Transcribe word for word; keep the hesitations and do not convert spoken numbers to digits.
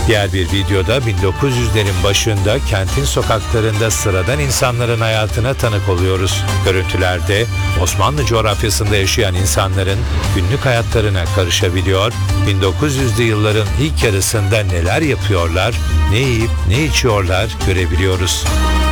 Diğer bir videoda bin dokuz yüzlerin başında kentin sokaklarında sıradan insanların hayatına tanık oluyoruz. Görüntülerde Osmanlı coğrafyasında yaşayan insanların günlük hayatlarına karışabiliyor, bin dokuz yüzlü yılların ilk yarısında neler yapıyorlar, ne yiyip ne içiyorlar görebiliyoruz.